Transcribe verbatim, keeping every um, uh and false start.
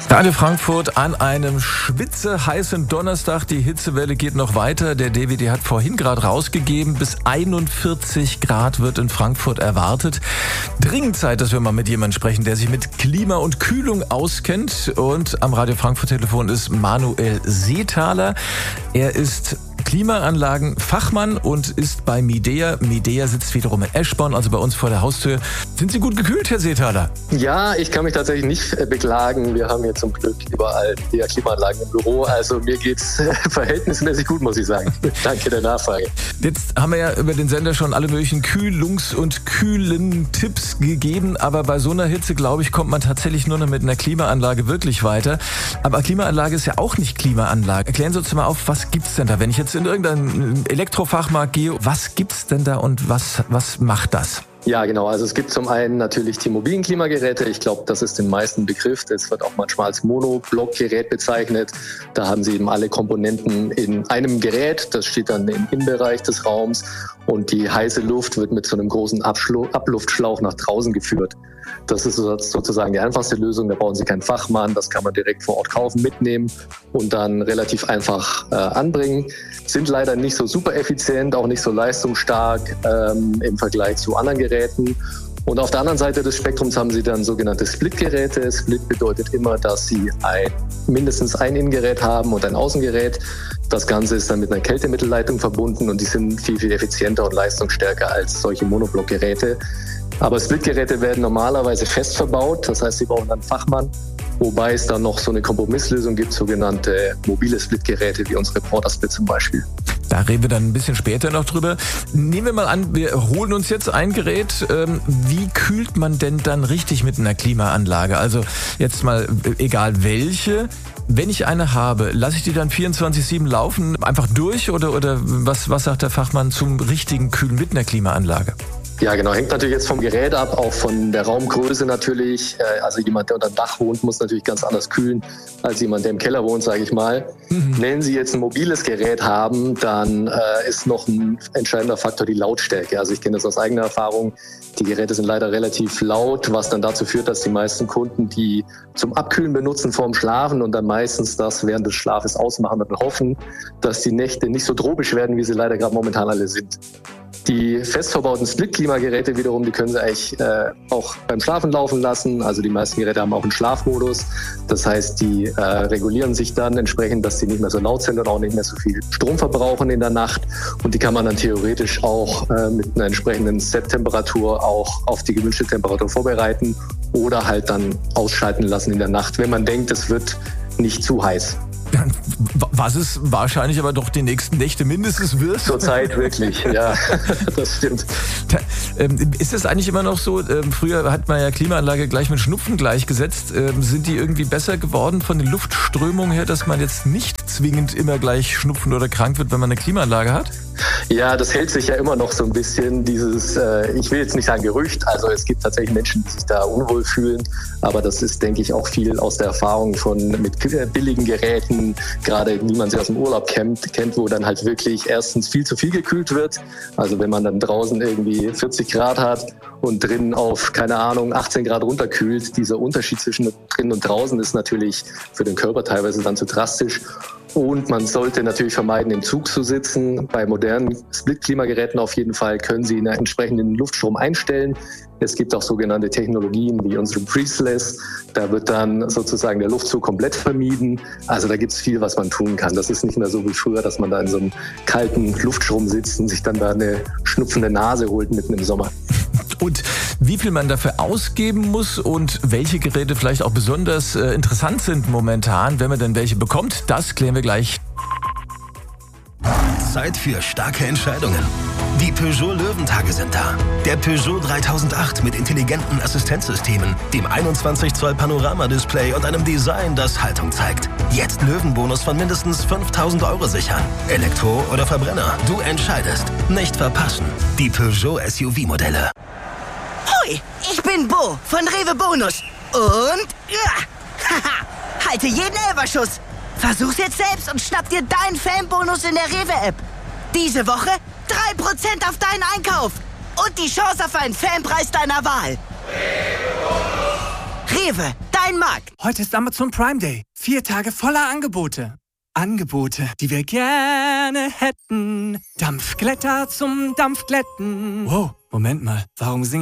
Radio Frankfurt an einem schwitzeheißen Donnerstag. Die Hitzewelle geht noch weiter. Der D W D hat vorhin gerade rausgegeben, bis einundvierzig Grad wird in Frankfurt erwartet. Dringend Zeit, dass wir mal mit jemandem sprechen, der sich mit Klima und Kühlung auskennt. Und am Radio Frankfurt Telefon ist Manuel Seethaler. Er ist Klimaanlagenfachmann und ist bei Midea. Midea sitzt wiederum in Eschborn, also bei uns vor der Haustür. Sind Sie gut gekühlt, Herr Seethaler? Ja, ich kann mich tatsächlich nicht beklagen. Wir haben hier zum Glück überall Midea Klimaanlagen im Büro. Also mir geht's verhältnismäßig gut, muss ich sagen. Danke der Nachfrage. Jetzt haben wir ja über den Sender schon alle möglichen Kühlungs- und kühlen Tipps gegeben. Aber bei so einer Hitze, glaube ich, kommt man tatsächlich nur noch mit einer Klimaanlage wirklich weiter. Aber Klimaanlage ist ja auch nicht Klimaanlage. Erklären Sie uns mal auf, was gibt's denn da? Wenn ich jetzt in irgendeinen Elektrofachmarkt gehe, was gibt's denn da und was, was macht das? Ja, genau. Also es gibt zum einen natürlich die mobilen Klimageräte. Ich glaube, das ist den meisten Begriff. Das wird auch manchmal als Monoblockgerät bezeichnet. Da haben Sie eben alle Komponenten in einem Gerät. Das steht dann im Innenbereich des Raums und die heiße Luft wird mit so einem großen Abschlu- Abluftschlauch nach draußen geführt. Das ist sozusagen die einfachste Lösung. Da brauchen Sie keinen Fachmann. Das kann man direkt vor Ort kaufen, mitnehmen und dann relativ einfach äh, anbringen. Sind leider nicht so super effizient, auch nicht so leistungsstark ähm, im Vergleich zu anderen Geräten. Und auf der anderen Seite des Spektrums haben Sie dann sogenannte Split-Geräte. Split bedeutet immer, dass Sie ein, mindestens ein Innengerät haben und ein Außengerät. Das Ganze ist dann mit einer Kältemittelleitung verbunden und die sind viel, viel effizienter und leistungsstärker als solche Monoblockgeräte. Aber Split-Geräte werden normalerweise fest verbaut, das heißt, Sie brauchen dann einen Fachmann, wobei es dann noch so eine Kompromisslösung gibt, sogenannte mobile Split-Geräte, wie unsere Porta-Split zum Beispiel. Da reden wir dann ein bisschen später noch drüber. Nehmen wir mal an, wir holen uns jetzt ein Gerät. Wie kühlt man denn dann richtig mit einer Klimaanlage? Also jetzt mal, egal welche. Wenn ich eine habe, lasse ich die dann vierundzwanzig sieben laufen, einfach durch? Oder, oder was, was sagt der Fachmann zum richtigen Kühlen mit einer Klimaanlage? Ja, genau. Hängt natürlich jetzt vom Gerät ab, auch von der Raumgröße natürlich. Also jemand, der unter dem Dach wohnt, muss natürlich ganz anders kühlen als jemand, der im Keller wohnt, sage ich mal. Mhm. Wenn Sie jetzt ein mobiles Gerät haben, dann äh, ist noch ein entscheidender Faktor die Lautstärke. Also ich kenne das aus eigener Erfahrung. Die Geräte sind leider relativ laut, was dann dazu führt, dass die meisten Kunden die zum Abkühlen benutzen vorm Schlafen und dann meistens das während des Schlafes ausmachen und hoffen, dass die Nächte nicht so tropisch werden, wie sie leider gerade momentan alle sind. Die fest verbauten Split-Klimageräte wiederum, die können Sie eigentlich äh, auch beim Schlafen laufen lassen. Also die meisten Geräte haben auch einen Schlafmodus. Das heißt, die äh, regulieren sich dann entsprechend, dass die nicht mehr so laut sind und auch nicht mehr so viel Strom verbrauchen in der Nacht. Und die kann man dann theoretisch auch äh, mit einer entsprechenden Set-Temperatur auch auf die gewünschte Temperatur vorbereiten oder halt dann ausschalten lassen in der Nacht, wenn man denkt, es wird nicht zu heiß. Was es wahrscheinlich aber doch die nächsten Nächte mindestens wird. Zurzeit wirklich, ja, das stimmt. Ist das eigentlich immer noch so? Früher hat man ja Klimaanlage gleich mit Schnupfen gleichgesetzt. Sind die irgendwie besser geworden von den Luftströmungen her, dass man jetzt nicht zwingend immer gleich schnupfen oder krank wird, wenn man eine Klimaanlage hat? Ja, das hält sich ja immer noch so ein bisschen, dieses, äh, ich will jetzt nicht sagen Gerücht, also es gibt tatsächlich Menschen, die sich da unwohl fühlen, aber das ist, denke ich, auch viel aus der Erfahrung von mit billigen Geräten, gerade wie man sie aus dem Urlaub kennt, kennt, wo dann halt wirklich erstens viel zu viel gekühlt wird, also wenn man dann draußen irgendwie vierzig Grad hat und drinnen auf, keine Ahnung, achtzehn Grad runterkühlt, dieser Unterschied zwischen drinnen und draußen ist natürlich für den Körper teilweise dann zu drastisch. Und man sollte natürlich vermeiden, im Zug zu sitzen. Bei modernen Split-Klimageräten auf jeden Fall können Sie einen entsprechenden Luftstrom einstellen. Es gibt auch sogenannte Technologien wie unsere Breathless. Da wird dann sozusagen der Luftzug komplett vermieden. Also da gibt es viel, was man tun kann. Das ist nicht mehr so wie früher, dass man da in so einem kalten Luftstrom sitzt und sich dann da eine schnupfende Nase holt mitten im Sommer. Und wie viel man dafür ausgeben muss und welche Geräte vielleicht auch besonders äh, interessant sind momentan, wenn man denn welche bekommt, das klären wir gleich. Zeit für starke Entscheidungen. Die Peugeot Löwentage sind da. Der Peugeot dreitausendacht mit intelligenten Assistenzsystemen, dem einundzwanzig Zoll Panoramadisplay und einem Design, das Haltung zeigt. Jetzt Löwenbonus von mindestens fünftausend Euro sichern. Elektro oder Verbrenner, du entscheidest. Nicht verpassen. Die Peugeot S U V-Modelle. Hoi, ich bin Bo von Rewe Bonus. Und ja, haha, halte jeden Elferschuss. Versuch's jetzt selbst und schnapp dir deinen Fanbonus in der Rewe-App. Diese Woche drei Prozent auf deinen Einkauf und die Chance auf einen Fanpreis deiner Wahl. Rewe, dein deinen Markt. Heute ist Amazon Prime Day. Vier Tage voller Angebote. Angebote, die wir gerne hätten. Dampfglätter zum Dampfglätten. Wow, Moment mal. Warum singe